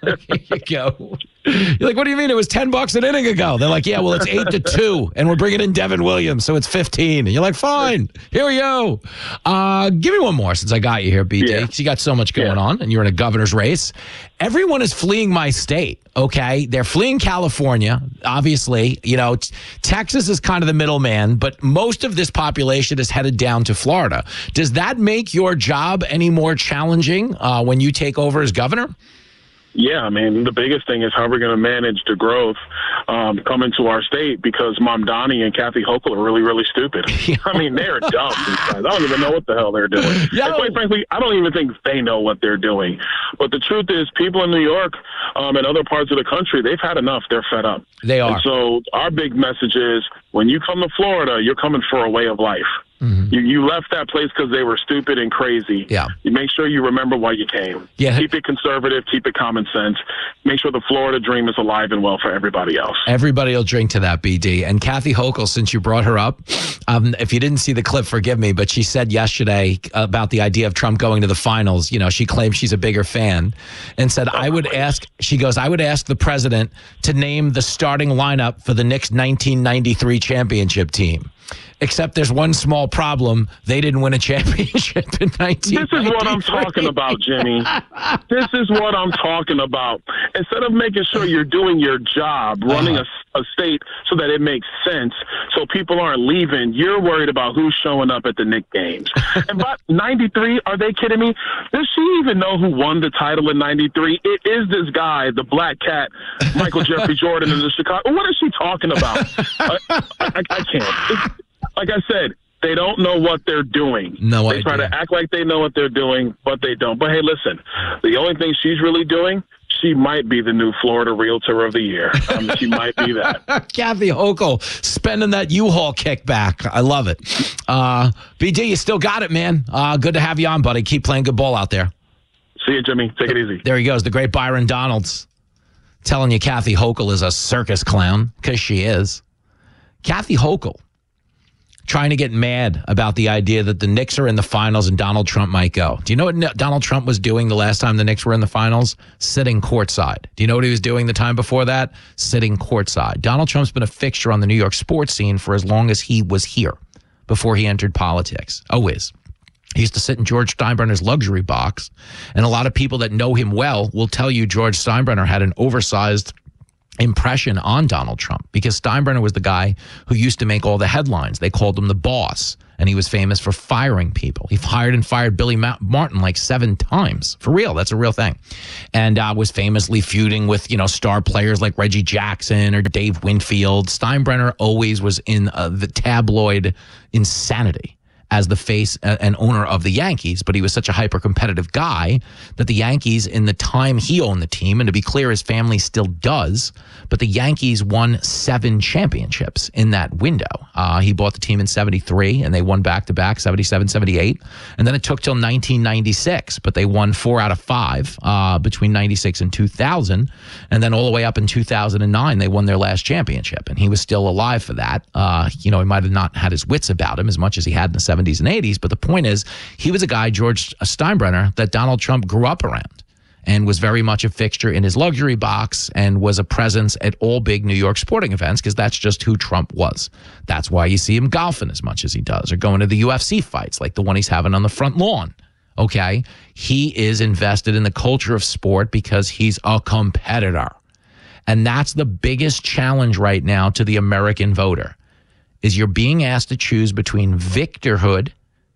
Here you go. You're like, what do you mean? It was $10 an inning ago. They're like, yeah, well, it's 8-2, and we're bringing in Devin Williams, so it's 15. And you're like, fine, here we go. Give me one more since I got you here, BD. Because you got so much going on, and you're in a governor's race. Everyone is fleeing my state, okay? They're fleeing California, obviously. You know, Texas is kind of the middleman, but most of this population is headed down to Florida. Does that make your job any more challenging when you take over as governor? Yeah, I mean, the biggest thing is how we're going to manage the growth coming to our state because Mamdani and Kathy Hochul are really, really stupid. I mean, they're dumb. These guys. I don't even know what the hell they're doing. And quite frankly, I don't even think they know what they're doing. But the truth is, people in New York and other parts of the country, they've had enough. They're fed up. They are. And so our big message is, when you come to Florida, you're coming for a way of life. Mm-hmm. You left that place because they were stupid and crazy. Yeah. You make sure you remember why you came. Yeah. Keep it conservative. Keep it common sense. Make sure the Florida dream is alive and well for everybody else. Everybody will drink to that, BD. And Kathy Hochul, since you brought her up, if you didn't see the clip, forgive me, but she said yesterday about the idea of Trump going to the finals. You know, she claims she's a bigger fan and said, I would ask the president to name the starting lineup for the Knicks 1993 championship team. Except there's one small problem. They didn't win a championship in 1993. This is what I'm talking about, Jimmy. This is what I'm talking about. Instead of making sure you're doing your job, running a state so that it makes sense, so people aren't leaving, you're worried about who's showing up at the Knicks games. And by 93, are they kidding me? Does she even know who won the title in 93? It is this guy, the black cat, Michael Jeffrey Jordan in the Chicago. What is she talking about? I can't. Like I said, they don't know what they're doing. No idea. They try to act like they know what they're doing, but they don't. But hey, listen, the only thing she's really doing, she might be the new Florida Realtor of the Year. She might be that. Kathy Hochul spending that U-Haul kickback. I love it. BD, you still got it, man. Good to have you on, buddy. Keep playing good ball out there. See you, Jimmy. Take it easy. There he goes, the great Byron Donalds. Telling you Kathy Hochul is a circus clown, because she is. Kathy Hochul trying to get mad about the idea that the Knicks are in the finals and Donald Trump might go. Do you know what Donald Trump was doing the last time the Knicks were in the finals? Sitting courtside. Do you know what he was doing the time before that? Sitting courtside. Donald Trump's been a fixture on the New York sports scene for as long as he was here, before he entered politics. Always. He used to sit in George Steinbrenner's luxury box, and a lot of people that know him well will tell you George Steinbrenner had an oversized impression on Donald Trump, because Steinbrenner was the guy who used to make all the headlines. They called him the boss, and he was famous for firing people. He hired and fired Billy Martin like 7 times. For real, that's a real thing. And was famously feuding with, star players like Reggie Jackson or Dave Winfield. Steinbrenner always was in the tabloid insanity as the face and owner of the Yankees, but he was such a hyper-competitive guy that the Yankees, in the time he owned the team, and to be clear, his family still does, but the Yankees won 7 championships in that window. He bought the team in 73, and they won back-to-back, 77, 78, and then it took till 1996, but they won 4 out of 5 between 96 and 2000, and then all the way up in 2009, they won their last championship, and he was still alive for that. He might have not had his wits about him as much as he had in the 70s and 80s, but the point is, he was a guy, George Steinbrenner, that Donald Trump grew up around and was very much a fixture in his luxury box and was a presence at all big New York sporting events, because that's just who Trump was. That's why you see him golfing as much as he does, or going to the UFC fights like the one he's having on the front lawn. Okay? He is invested in the culture of sport because he's a competitor. And that's the biggest challenge right now to the American voter, is you're being asked to choose between victorhood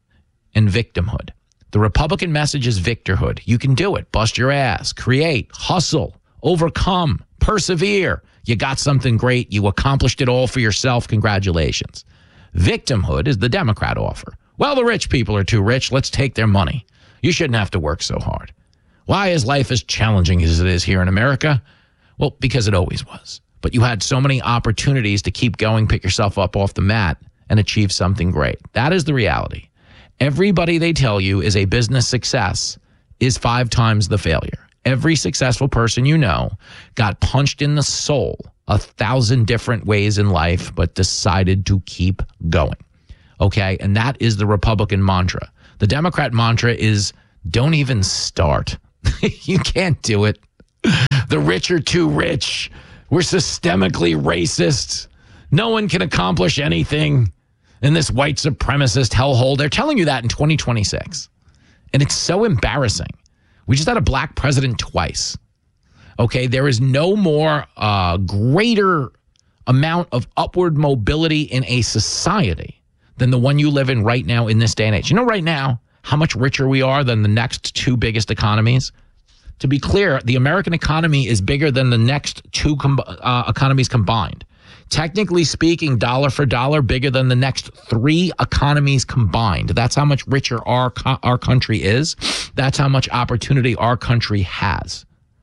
and victimhood. The Republican message is victorhood. You can do it. Bust your ass. Create. Hustle. Overcome. Persevere. You got something great. You accomplished it all for yourself. Congratulations. Victimhood is the Democrat offer. Well, the rich people are too rich. Let's take their money. You shouldn't have to work so hard. Why is life as challenging as it is here in America? Well, because it always was. But you had so many opportunities to keep going, pick yourself up off the mat, and achieve something great. That is the reality. Everybody they tell you is a business success is 5 times the failure. Every successful person you know got punched in the soul 1,000 different ways in life, but decided to keep going. Okay? And that is the Republican mantra. The Democrat mantra is, don't even start. You can't do it. The rich are too rich. We're systemically racist. No one can accomplish anything in this white supremacist hellhole. They're telling you that in 2026. And it's so embarrassing. We just had a black president twice. Okay, there is no more greater amount of upward mobility in a society than the one you live in right now in this day and age. You know right now how much richer we are than the next two biggest economies? To be clear, the American economy is bigger than the next two economies combined. Technically speaking, dollar for dollar, bigger than the next three economies combined. That's how much richer our country is. That's how much opportunity our country has.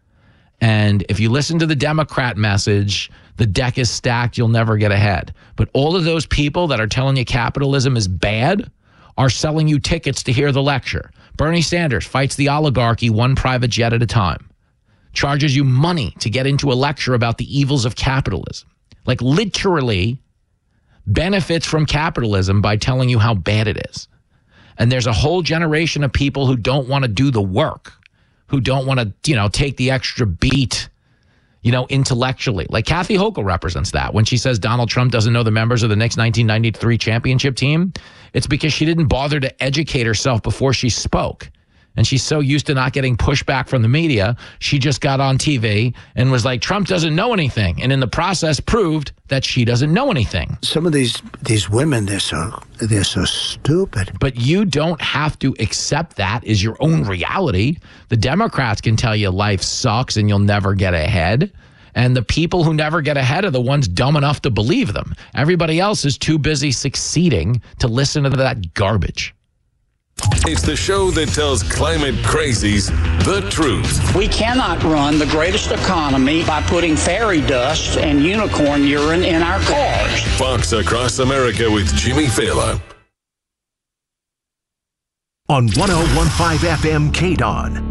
And if you listen to the Democrat message, the deck is stacked, you'll never get ahead. But all of those people that are telling you capitalism is bad are selling you tickets to hear the lecture. Bernie Sanders fights the oligarchy one private jet at a time. Charges you money to get into a lecture about the evils of capitalism. Like literally benefits from capitalism by telling you how bad it is. And there's a whole generation of people who don't want to do the work, who don't want to, take the extra beat, intellectually. Like Kathy Hochul represents that. When she says Donald Trump doesn't know the members of the Knicks 1993 championship team, it's because she didn't bother to educate herself before she spoke. And she's so used to not getting pushback from the media, she just got on TV and was like, Trump doesn't know anything. And in the process proved that she doesn't know anything. Some of these women, they're so stupid. But you don't have to accept that as your own reality. The Democrats can tell you life sucks and you'll never get ahead. And the people who never get ahead are the ones dumb enough to believe them. Everybody else is too busy succeeding to listen to that garbage. It's the show that tells climate crazies the truth. We cannot run the greatest economy by putting fairy dust and unicorn urine in our cars. Fox Across America with Jimmy Fallon. On 101.5 FM KDON.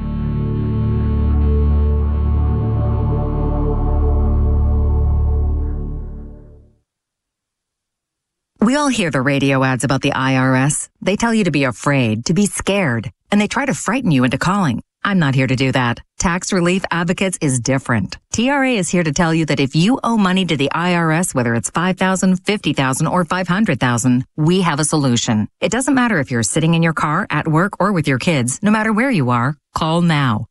We all hear the radio ads about the IRS. They tell you to be afraid, to be scared, and they try to frighten you into calling. I'm not here to do that. Tax Relief Advocates is different. TRA is here to tell you that if you owe money to the IRS, whether it's $5,000, $50,000, or $500,000, we have a solution. It doesn't matter if you're sitting in your car, at work, or with your kids. No matter where you are, call now.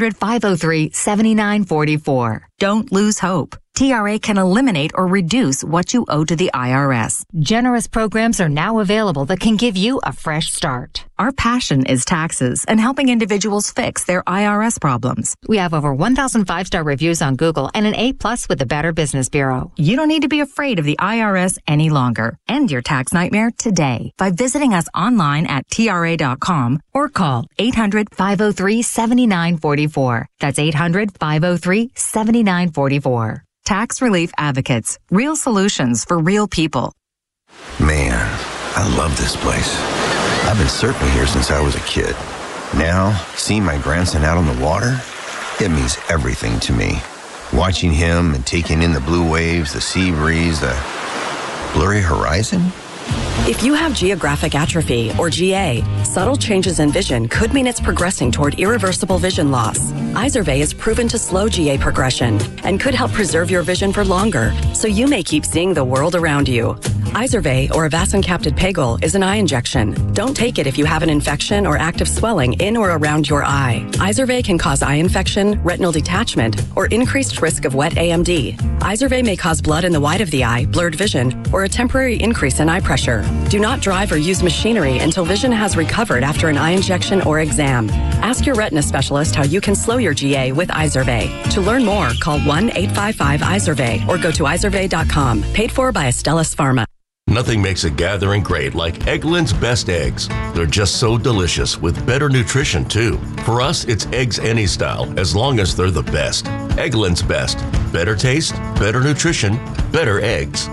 800-503-7944. Don't lose hope. TRA can eliminate or reduce what you owe to the IRS. Generous programs are now available that can give you a fresh start. Our passion is taxes and helping individuals fix their IRS problems. We have over 1,000 5-star reviews on Google and an A+ with the Better Business Bureau. You don't need to be afraid of the IRS any longer. End your tax nightmare today by visiting us online at TRA.com or call 800-503-7944. That's 800-503-7944. Tax Relief Advocates. Real solutions for real people. Man, I love this place. I've been surfing here since I was a kid. Now, seeing my grandson out on the water, it means everything to me. Watching him and taking in the blue waves, the sea breeze, the blurry horizon. If you have geographic atrophy, or GA, subtle changes in vision could mean it's progressing toward irreversible vision loss. Izervay is proven to slow GA progression and could help preserve your vision for longer, so you may keep seeing the world around you. Izervay, or avacincaptad pegol, is an eye injection. Don't take it if you have an infection or active swelling in or around your eye. Izervay can cause eye infection, retinal detachment, or increased risk of wet AMD. Izervay may cause blood in the white of the eye, blurred vision, or a temporary increase in eye pressure. Do not drive or use machinery until vision has recovered after an eye injection or exam. Ask your retina specialist how you can slow your GA with Izervay. To learn more, call 1-855-IZERVAY or go to izervay.com. Paid for by Astellas Pharma. Nothing makes a gathering great like Eggland's Best Eggs. They're just so delicious with better nutrition, too. For us, it's eggs any style, as long as they're the best. Eggland's Best. Better taste, better nutrition, better eggs.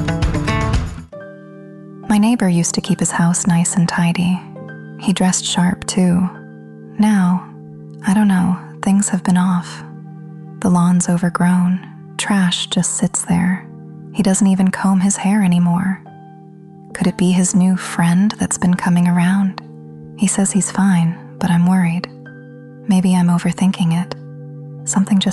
My neighbor used to keep his house nice and tidy. He dressed sharp, too. Now, I don't know, things have been off. The lawn's overgrown. Trash just sits there. He doesn't even comb his hair anymore. Could it be his new friend that's been coming around? He says he's fine, but I'm worried. Maybe I'm overthinking it. Something just